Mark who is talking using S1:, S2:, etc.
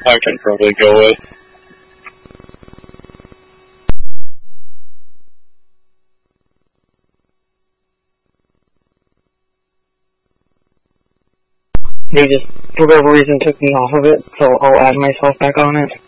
S1: I can probably go with.
S2: They just, for whatever reason, took me off of it, so I'll add myself back on it.